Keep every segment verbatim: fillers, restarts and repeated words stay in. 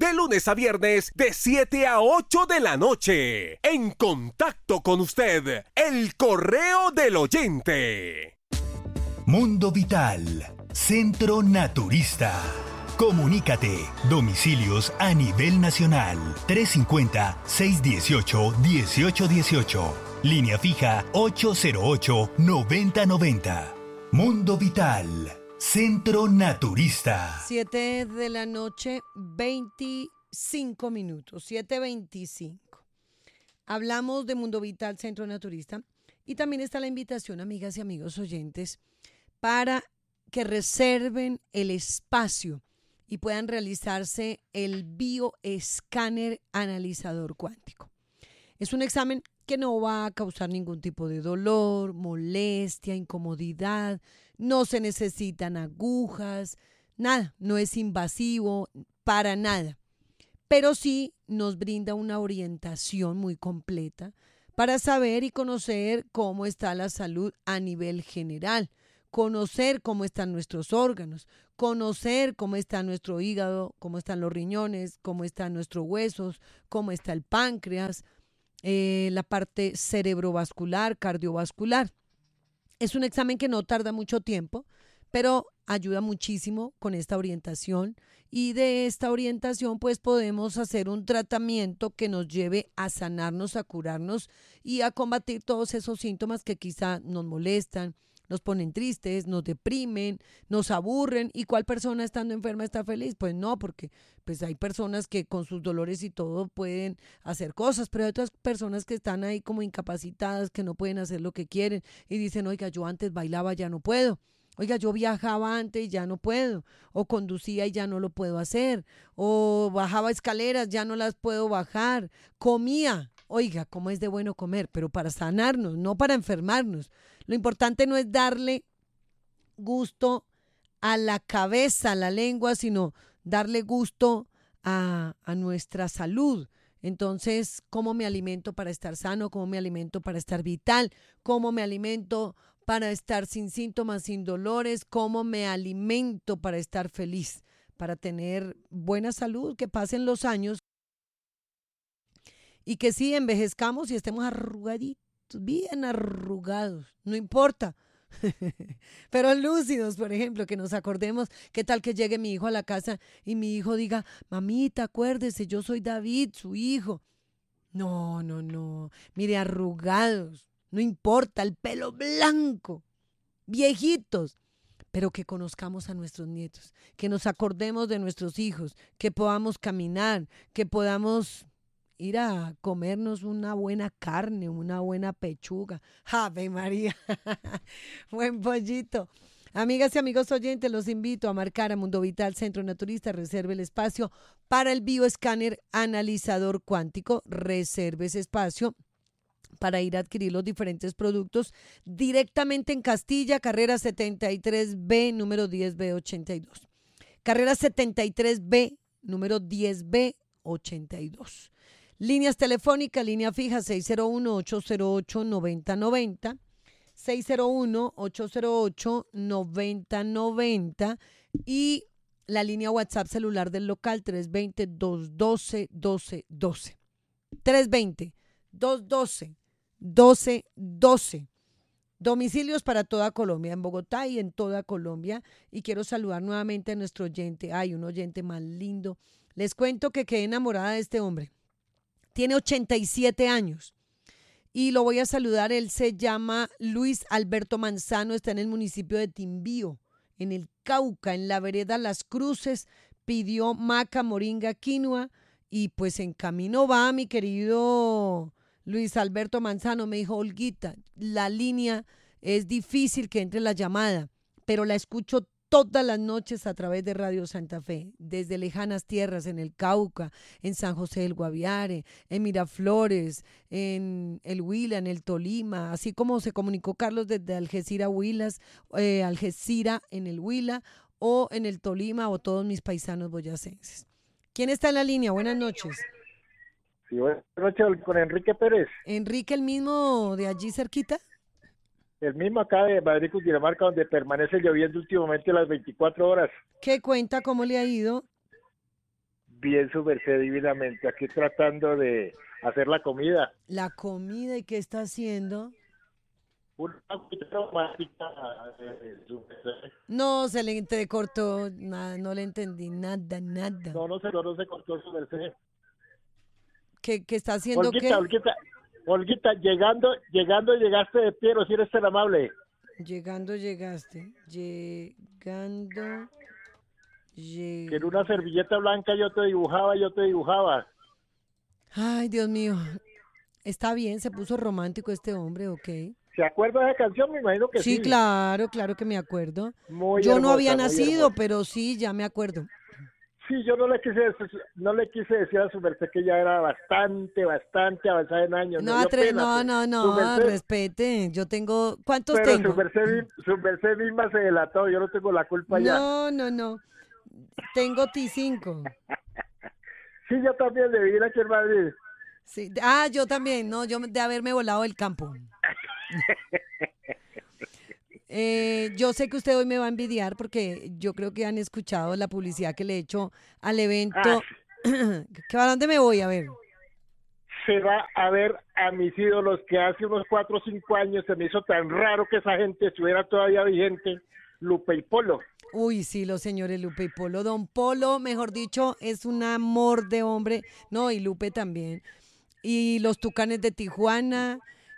de lunes a viernes de siete a ocho de la noche. En contacto con usted, el correo del oyente. Mundo Vital, Centro Naturista. Comunícate. Domicilios a nivel nacional. trescientos cincuenta, seiscientos dieciocho, dieciocho dieciocho. Línea fija ocho cero ocho, noventa noventa. Mundo Vital, Centro Naturista. siete de la noche, veinticinco minutos. siete veinticinco. Hablamos de Mundo Vital, Centro Naturista. Y también está la invitación, amigas y amigos oyentes, para que reserven el espacio y puedan realizarse el bioescáner analizador cuántico. Es un examen que no va a causar ningún tipo de dolor, molestia, incomodidad, no se necesitan agujas, nada, no es invasivo para nada, pero sí nos brinda una orientación muy completa para saber y conocer cómo está la salud a nivel general, conocer cómo están nuestros órganos, conocer cómo está nuestro hígado, cómo están los riñones, cómo están nuestros huesos, cómo está el páncreas, eh, la parte cerebrovascular, cardiovascular. Es un examen que no tarda mucho tiempo, pero ayuda muchísimo con esta orientación y de esta orientación pues podemos hacer un tratamiento que nos lleve a sanarnos, a curarnos y a combatir todos esos síntomas que quizá nos molestan, nos ponen tristes, nos deprimen, nos aburren. ¿Y cuál persona estando enferma está feliz? Pues no, porque pues hay personas que con sus dolores y todo pueden hacer cosas, pero hay otras personas que están ahí como incapacitadas, que no pueden hacer lo que quieren y dicen, oiga, yo antes bailaba, ya no puedo. Oiga, yo viajaba antes y ya no puedo, o conducía y ya no lo puedo hacer, o bajaba escaleras, ya no las puedo bajar, comía. Oiga, cómo es de bueno comer, pero para sanarnos, no para enfermarnos. Lo importante no es darle gusto a la cabeza, a la lengua, sino darle gusto a, a nuestra salud. Entonces, ¿cómo me alimento para estar sano? ¿Cómo me alimento para estar vital? ¿Cómo me alimento para estar sin síntomas, sin dolores? ¿Cómo me alimento para estar feliz? Para tener buena salud, que pasen los años y que sí envejezcamos y estemos arrugaditos, bien arrugados, no importa. Pero lúcidos, por ejemplo, que nos acordemos, qué tal que llegue mi hijo a la casa y mi hijo diga, mamita, acuérdese, yo soy David, su hijo. No, no, no, mire, arrugados, no importa, el pelo blanco, viejitos, pero que conozcamos a nuestros nietos, que nos acordemos de nuestros hijos, que podamos caminar, que podamos ir a comernos una buena carne, una buena pechuga. ¡Ave María! Buen pollito. Amigas y amigos oyentes, los invito a marcar a Mundo Vital Centro Naturista. Reserve el espacio para el bioescáner analizador cuántico. Reserve ese espacio para ir a adquirir los diferentes productos directamente en Castilla, carrera setenta y tres B, número diez B ochenta y dos. Carrera setenta y tres B, número diez B ochenta y dos. Líneas telefónicas, línea fija seis cero uno, ocho cero ocho, noventa noventa, seis cero uno, ocho cero ocho, noventa noventa y la línea WhatsApp celular del local tres dos cero, dos uno dos, uno dos uno dos. tres dos cero, dos uno dos, uno dos uno dos. Domicilios para toda Colombia, en Bogotá y en toda Colombia. Y quiero saludar nuevamente a nuestro oyente. Ay, un oyente más lindo. Les cuento que quedé enamorada de este hombre. Tiene ochenta y siete años y lo voy a saludar. Él se llama Luis Alberto Manzano, está en el municipio de Timbío, en el Cauca, en la vereda Las Cruces. Pidió maca, moringa, quinoa y pues en camino va mi querido Luis Alberto Manzano. Me dijo, Olguita, la línea es difícil que entre la llamada, pero la escucho todas las noches a través de Radio Santa Fe, desde lejanas tierras, en el Cauca, en San José del Guaviare, en Miraflores, en el Huila, en el Tolima, así como se comunicó Carlos desde Algeciras, Huilas, eh, Algeciras en el Huila, o en el Tolima, o todos mis paisanos boyacenses. ¿Quién está en la línea? Buenas noches. Sí, buenas noches, con Enrique Pérez. ¿Enrique, el mismo de allí cerquita? El mismo acá de Madrid, Cundinamarca, donde permanece lloviendo últimamente las veinticuatro horas. ¿Qué cuenta? ¿Cómo le ha ido? Bien, su merced, divinamente. Aquí tratando de hacer la comida. La comida, ¿y qué está haciendo? Una agüita aromática, eh, su merced. No, se le entrecortó, nada, no le entendí, nada, nada. No, no se, no, no se cortó su merced. ¿Qué, qué está haciendo Olguita, qué? Olguita, Olguita, llegando, llegando, llegaste de Piero, si eres tan amable. Llegando, llegaste. Llegando. lleg- Que en una servilleta blanca yo te dibujaba, yo te dibujaba. Ay, Dios mío. Está bien, se puso romántico este hombre, ok. ¿Se acuerda de esa canción? Me imagino que sí. Sí, claro, claro que me acuerdo. Muy Yo no hermosa, había muy nacido, hermosa. pero sí, ya me acuerdo. Sí, yo no le quise dec- no le quise decir a su merced que ya era bastante, bastante avanzada en años. No, me dio atre- pena, no, pues. no, Su no, merced- respete. Yo tengo, ¿cuántos Pero tengo? su merced, mi- su merced misma se delató, yo no tengo la culpa ya. No, no, no. Tengo T cinco. Sí, yo también de vivir aquí en Madrid. Sí. Ah, yo también, no, yo de haberme volado del campo. Eh, yo sé que usted hoy me va a envidiar porque yo creo que han escuchado la publicidad que le he hecho al evento. Ah, ¿Que ¿A dónde me voy? A ver. Se va a ver a mis ídolos que hace unos cuatro o cinco años se me hizo tan raro que esa gente estuviera todavía vigente, Lupe y Polo. Uy, sí, los señores Lupe y Polo. Don Polo, mejor dicho, es un amor de hombre. No, y Lupe también. Y los Tucanes de Tijuana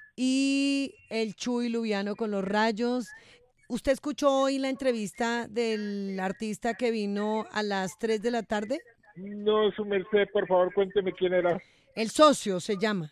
y el Chuy Lubiano con los Rayos. ¿Usted escuchó hoy la entrevista del artista que vino a las tres de la tarde? No, su merced, por favor, cuénteme quién era. El Socio se llama.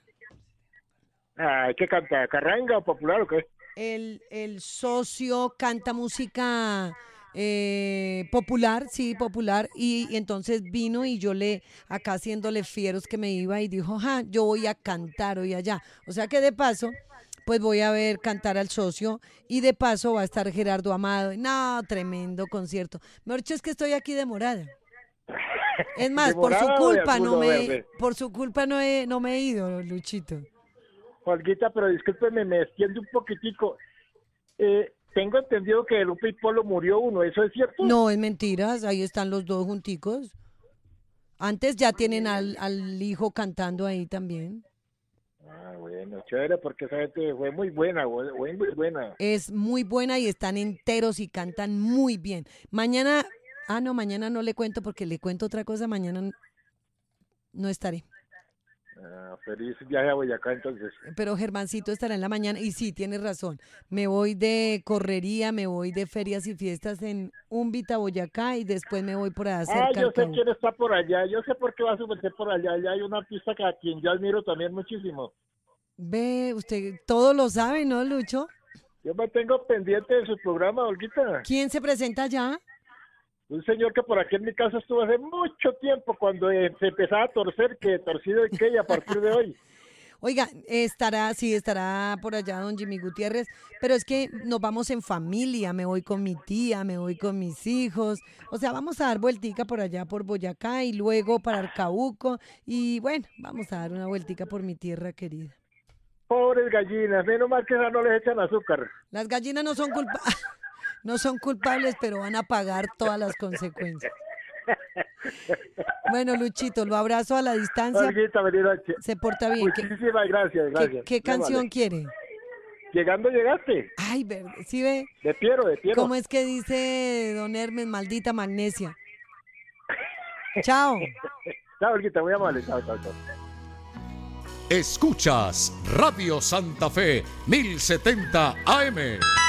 Ay, ¿qué canta? ¿Carranga o popular o qué? El, el Socio canta música eh, popular, sí, popular, y, y entonces vino y yo le, acá haciéndole fieros que me iba y dijo, ja, yo voy a cantar hoy allá. O sea que de paso, pues voy a ver cantar al Socio y de paso va a estar Gerardo Amado. No, tremendo concierto. Mejor dicho, es que estoy aquí demorada. Es más, por su ¿Demorada o de culpa no azul o me, verde? por su culpa no he, no me he ido, Luchito. Olguita, pero discúlpeme, me extiende un poquitico. Eh, tengo entendido que de Lupe y Polo murió uno, ¿eso es cierto? No, es mentiras, ahí están los dos junticos. Antes ya tienen al, al hijo cantando ahí también. Ah, bueno, chévere, porque esa gente fue muy buena, fue fue muy buena. Es muy buena y están enteros y cantan muy bien. Mañana, ah, no, mañana no le cuento porque le cuento otra cosa, mañana n- no estaré. Ah, feliz viaje a Boyacá, entonces. Pero Germancito estará en la mañana y sí, tienes razón. Me voy de correría, me voy de ferias y fiestas en Umbita, Boyacá y después me voy por allá Ah, cerca yo al sé Cauca. quién está por allá, yo sé por qué va a subirse por allá. Allá hay un artista que a quien yo admiro también muchísimo. Ve, usted todo lo sabe, ¿no, Lucho? Yo me tengo pendiente de su programa, Olguita. ¿Quién se presenta allá? Un señor que por aquí en mi casa estuvo hace mucho tiempo cuando eh, se empezaba a torcer, que torcido y que y a partir de hoy. Oiga, estará, sí, estará por allá don Jimmy Gutiérrez, pero es que nos vamos en familia, me voy con mi tía, me voy con mis hijos, o sea, vamos a dar vueltica por allá por Boyacá y luego para Arcabuco y bueno, vamos a dar una vueltica por mi tierra querida. Pobres gallinas, menos mal que esas no les echan azúcar. Las gallinas no son culpa no son culpables, pero van a pagar todas las consecuencias. Bueno, Luchito, lo abrazo a la distancia, Olguita, feliz noche. se porta bien. ¿Qué, Muchísimas gracias, qué- gracias. qué Muy canción amable. quiere? Llegando llegaste, Ay, ver- ¿sí ve? de Piero, de Piero. ¿Cómo es que dice don Hermes, maldita magnesia? Chao. Chao, Olguita, muy amable. Chao, chao, chao. Escuchas Radio Santa Fe mil setenta A M.